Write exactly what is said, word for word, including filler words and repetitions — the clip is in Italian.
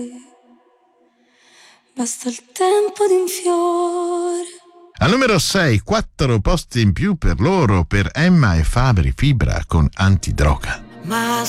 Basta il tempo di un fiore. Al numero sei, quattro posti in più per loro, per Emma e Fabri Fibra con Antidroga. Ma